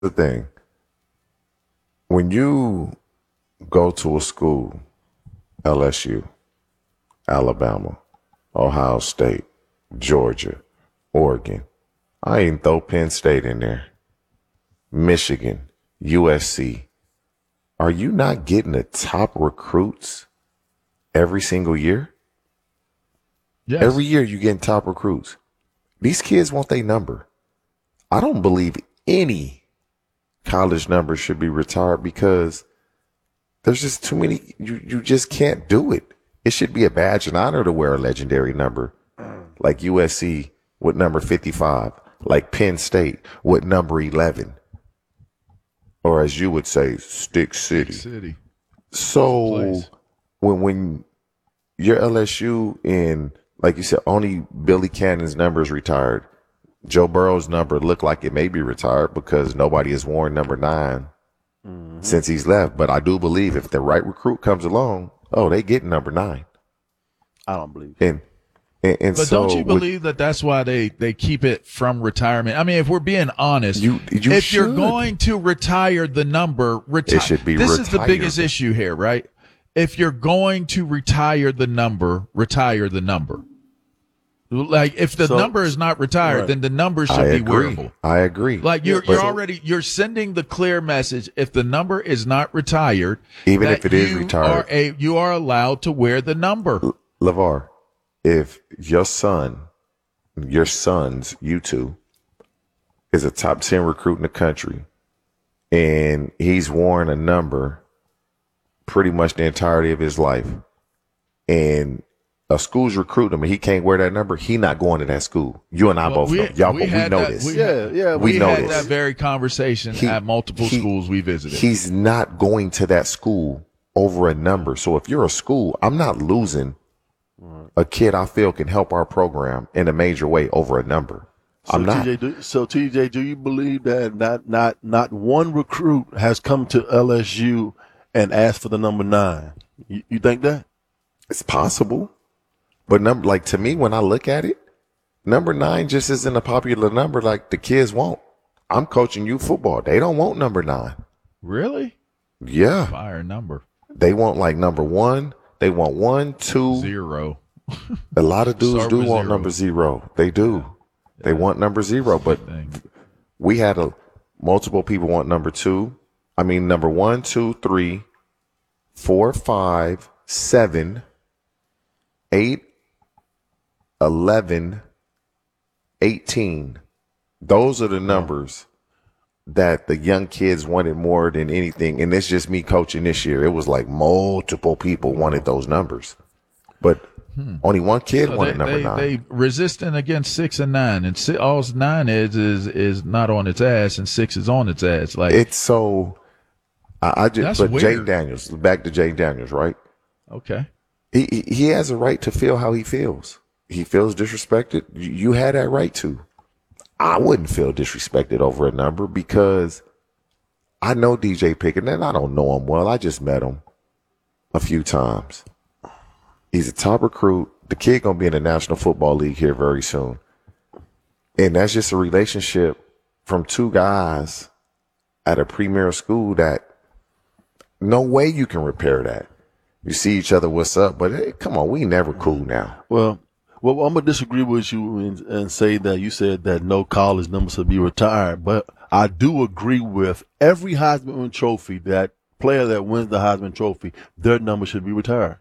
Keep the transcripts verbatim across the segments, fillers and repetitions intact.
the thing. When you go to a school, L S U, Alabama, Ohio State, Georgia, Oregon, I even throw Penn State in there, Michigan, U S C, are you not getting the top recruits every single year? Yes. Every year you getting top recruits. These kids want their number. I don't believe any college number should be retired because there's just too many. You, you just can't do it. It should be a badge and honor to wear a legendary number like U S C with number fifty-five, like Penn State with number eleven. Or as you would say, Stick City. City. So when when you're L S U and like you said, only Billy Cannon's number is retired. Joe Burrow's number looked like it may be retired because nobody has worn number nine mm-hmm. since he's left. But I do believe if the right recruit comes along, oh, they get number nine. I don't believe it. And, and, and but so don't you believe that that's why they, they keep it from retirement? I mean, if we're being honest, you, you if should. you're going to retire the number, retire. It should be this retired. is the biggest issue here, right? If you're going to retire the number, retire the number. Like if the so, number is not retired, right. then the number should I be agree. wearable. I agree. Like you're yeah, you're already you're sending the clear message. If the number is not retired, even if it is retired, are a, you are allowed to wear the number. L- LeVar, if your son, your sons, you two, is a top ten recruit in the country, and he's worn a number pretty much the entirety of his life, and a school's recruiting him and he can't wear that number, he not going to that school. You and I well, both we, know. Y'all, we, we know that, this. We, yeah, yeah. We, we know had this. that very conversation he, at multiple he, schools we visited. He's not going to that school over a number. So if you're a school, I'm not losing a kid I feel can help our program in a major way over a number. So I'm not. T J, do, so T J, do you believe that not not not one recruit has come to L S U and asked for the number nine? You, you think that? It's possible. But number, like to me, when I look at it, number nine just isn't a popular number like the kids want. I'm coaching youth football. They don't want number nine. Really? Yeah. Fire number. They want like number one. They want one, two. Zero. A lot of dudes Start do with want zero. number zero. They do. Yeah. They want number zero. But we had a multiple people want number two. I mean, number one, two, three, four, five, seven, eight, eleven, eighteen. Those are the numbers that the young kids wanted more than anything. And it's just me coaching this year. It was like multiple people wanted those numbers. But hmm. only one kid so wanted they, number they, nine. They resisting against six and nine. And six, all nine is, is is not on its ass and six is on its ass. Like it's so I, I just That's but weird. Jayden Daniels, back to Jayden Daniels, right? Okay. He, he he has a right to feel how he feels. He feels disrespected. You, you had that right to. I wouldn't feel disrespected over a number because I know D J Pickett and I don't know him well. I just met him a few times. He's a top recruit. The kid gonna be in the National Football League here very soon. And that's just a relationship from two guys at a premier school that no way you can repair that. You see each other, what's up, but hey, come on, we never cool now. Well, well, I'm gonna disagree with you and, and say that you said that no college number should be retired, but I do agree with every Heisman Trophy, that player that wins the Heisman Trophy, their number should be retired.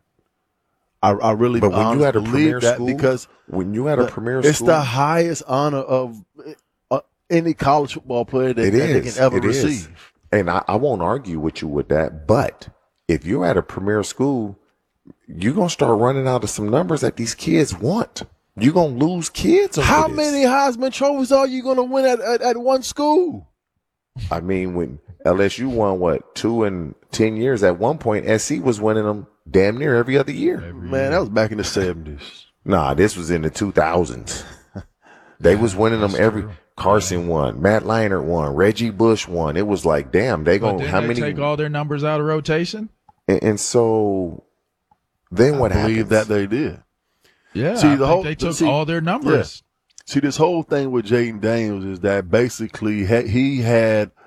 I, I really but when you had a believe premier that school, because when you had a the, premier it's school, the highest honor of uh, any college football player that, it that is, they can ever it receive. Is. And I, I won't argue with you with that, but if you're at a premier school, you're going to start running out of some numbers that these kids want. You're going to lose kids over How this. many Heisman trophies are you going to win at, at, at one school? I mean, when L S U won, what, two in ten years, at one point, S C was winning them damn near every other year. Every Man, year. that was back in the seventies. Nah, this was in the two thousands. They was winning them every true. Carson won, Matt Leinart won, Reggie Bush won. It was like, damn, they But going to didn't how they many take all their numbers out of rotation? and, and so then what I believe happens? that they did. Yeah, See, I the think whole- they took see- all their numbers. See, this whole thing with Jayden Daniels is that basically ha- he had